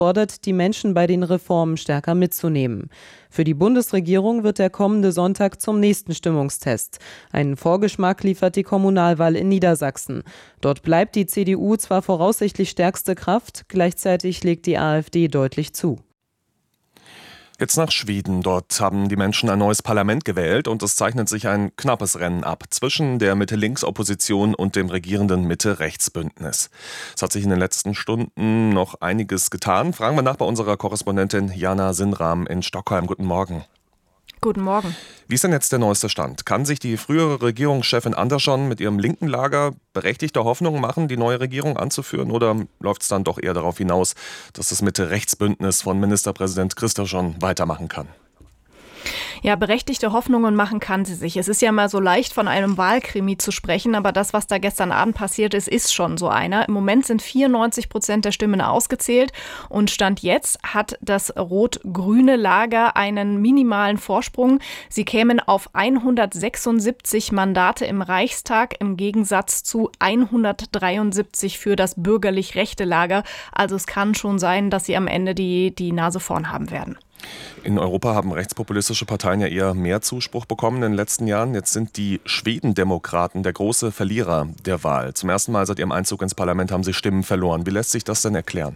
fordert, die Menschen bei den Reformen stärker mitzunehmen. Für die Bundesregierung wird der kommende Sonntag zum nächsten Stimmungstest. Einen Vorgeschmack liefert die Kommunalwahl in Niedersachsen. Dort bleibt die CDU zwar voraussichtlich stärkste Kraft, gleichzeitig legt die AfD deutlich zu. Jetzt nach Schweden. Dort haben die Menschen ein neues Parlament gewählt und es zeichnet sich ein knappes Rennen ab zwischen der Mitte-Links-Opposition und dem regierenden Mitte-Rechts-Bündnis. Es hat sich in den letzten Stunden noch einiges getan. Fragen wir nach bei unserer Korrespondentin Jana Sinnram in Stockholm. Guten Morgen. Guten Morgen. Wie ist denn jetzt der neueste Stand? Kann sich die frühere Regierungschefin Andersson mit ihrem linken Lager berechtigte Hoffnung machen, die neue Regierung anzuführen? Oder läuft es dann doch eher darauf hinaus, dass das Mitte-Rechts-Bündnis von Ministerpräsident Kristersson weitermachen kann? Ja, berechtigte Hoffnungen machen kann sie sich. Es ist ja mal so leicht, von einem Wahlkrimi zu sprechen, aber das, was da gestern Abend passiert ist, ist schon so einer. Im Moment sind 94% der Stimmen ausgezählt und Stand jetzt hat das rot-grüne Lager einen minimalen Vorsprung. Sie kämen auf 176 Mandate im Reichstag im Gegensatz zu 173 für das bürgerlich-rechte Lager. Also es kann schon sein, dass sie am Ende die Nase vorn haben werden. In Europa haben rechtspopulistische Parteien ja eher mehr Zuspruch bekommen in den letzten Jahren. Jetzt sind die Schwedendemokraten der große Verlierer der Wahl. Zum ersten Mal seit ihrem Einzug ins Parlament haben sie Stimmen verloren. Wie lässt sich das denn erklären?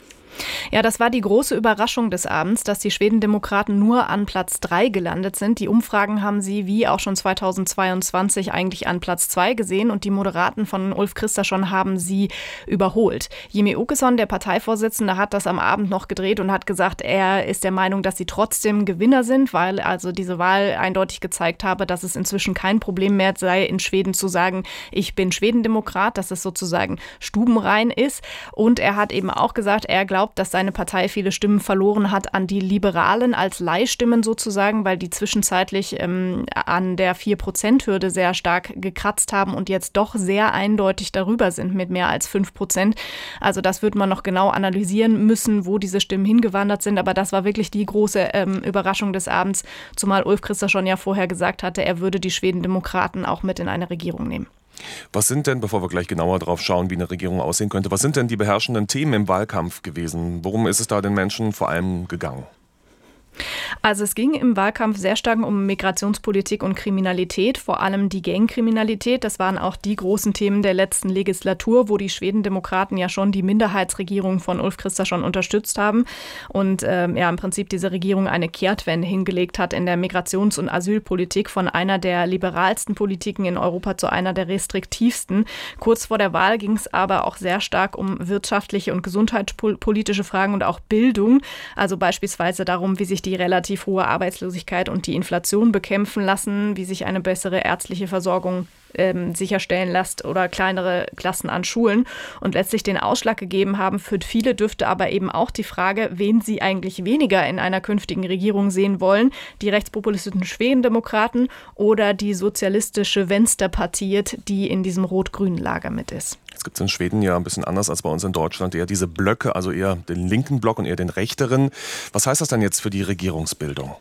Ja, das war die große Überraschung des Abends, dass die Schwedendemokraten nur an Platz 3 gelandet sind. Die Umfragen haben sie, wie auch schon 2022, eigentlich an Platz 2 gesehen und die Moderaten von Ulf Kristersson haben sie überholt. Jimmie Åkesson, der Parteivorsitzende, hat das am Abend noch gedreht und hat gesagt, er ist der Meinung, dass sie trotzdem Gewinner sind, weil also diese Wahl eindeutig gezeigt habe, dass es inzwischen kein Problem mehr sei, in Schweden zu sagen, ich bin Schwedendemokrat, dass es sozusagen stubenrein ist. Und er hat eben auch gesagt, er glaubt, dass seine Partei viele Stimmen verloren hat an die Liberalen als Leihstimmen sozusagen, weil die zwischenzeitlich an der 4%-Hürde sehr stark gekratzt haben und jetzt doch sehr eindeutig darüber sind mit mehr als 5%. Also das wird man noch genau analysieren müssen, wo diese Stimmen hingewandert sind. Aber das war wirklich die große Überraschung des Abends, zumal Ulf Kristersson ja vorher gesagt hatte, er würde die Schwedendemokraten auch mit in eine Regierung nehmen. Was sind denn, bevor wir gleich genauer drauf schauen, wie eine Regierung aussehen könnte, was sind denn die beherrschenden Themen im Wahlkampf gewesen? Worum ist es da den Menschen vor allem gegangen? Also es ging im Wahlkampf sehr stark um Migrationspolitik und Kriminalität, vor allem die Gangkriminalität. Das waren auch die großen Themen der letzten Legislatur, wo die Schwedendemokraten ja schon die Minderheitsregierung von Ulf Kristersson unterstützt haben und im Prinzip diese Regierung eine Kehrtwende hingelegt hat in der Migrations- und Asylpolitik von einer der liberalsten Politiken in Europa zu einer der restriktivsten. Kurz vor der Wahl ging es aber auch sehr stark um wirtschaftliche und gesundheitspolitische Fragen und auch Bildung, also beispielsweise darum, wie sich die relativ hohe Arbeitslosigkeit und die Inflation bekämpfen lassen, wie sich eine bessere ärztliche Versorgung sicherstellen lässt oder kleinere Klassen an Schulen und letztlich den Ausschlag gegeben haben. Für viele dürfte aber eben auch die Frage, wen sie eigentlich weniger in einer künftigen Regierung sehen wollen, die rechtspopulistischen Schwedendemokraten oder die sozialistische Vänsterpartiet, die in diesem rot-grünen Lager mit ist. Es gibt es in Schweden ja ein bisschen anders als bei uns in Deutschland, eher diese Blöcke, also eher den linken Block und eher den rechteren. Was heißt das dann jetzt für die Regierungsbildung?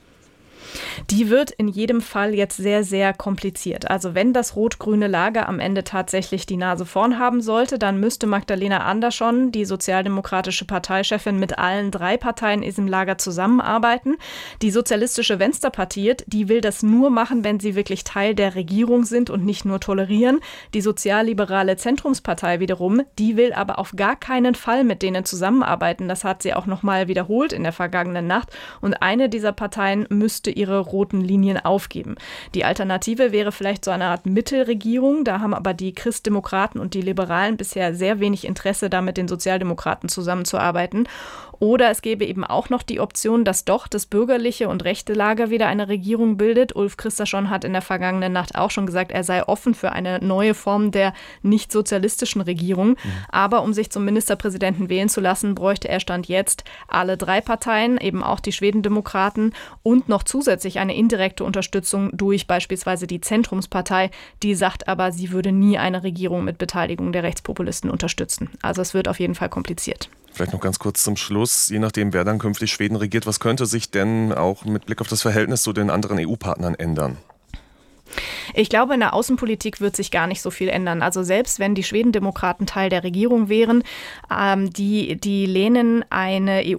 Die wird in jedem Fall jetzt sehr, sehr kompliziert. Also wenn das rot-grüne Lager am Ende tatsächlich die Nase vorn haben sollte, dann müsste Magdalena Andersson, die sozialdemokratische Parteichefin, mit allen 3 Parteien in diesem Lager zusammenarbeiten. Die sozialistische Vänsterpartiet, die will das nur machen, wenn sie wirklich Teil der Regierung sind und nicht nur tolerieren. Die sozialliberale Zentrumspartei wiederum, die will aber auf gar keinen Fall mit denen zusammenarbeiten. Das hat sie auch nochmal wiederholt in der vergangenen Nacht. Und eine dieser Parteien müsste ihre roten Linien aufgeben. Die Alternative wäre vielleicht so eine Art Mittelregierung. Da haben aber die Christdemokraten und die Liberalen bisher sehr wenig Interesse, da mit den Sozialdemokraten zusammenzuarbeiten. Oder es gäbe eben auch noch die Option, dass doch das bürgerliche und rechte Lager wieder eine Regierung bildet. Ulf Kristersson hat in der vergangenen Nacht auch schon gesagt, er sei offen für eine neue Form der nicht sozialistischen Regierung. Aber um sich zum Ministerpräsidenten wählen zu lassen, bräuchte er Stand jetzt alle 3 Parteien, eben auch die Schwedendemokraten und noch zusätzlich eine indirekte Unterstützung durch beispielsweise die Zentrumspartei. Die sagt aber, sie würde nie eine Regierung mit Beteiligung der Rechtspopulisten unterstützen. Also es wird auf jeden Fall kompliziert. Vielleicht noch ganz kurz zum Schluss, je nachdem, wer dann künftig Schweden regiert, was könnte sich denn auch mit Blick auf das Verhältnis zu den anderen EU-Partnern ändern? Ich glaube, in der Außenpolitik wird sich gar nicht so viel ändern. Also selbst wenn die Schwedendemokraten Teil der Regierung wären, die lehnen eine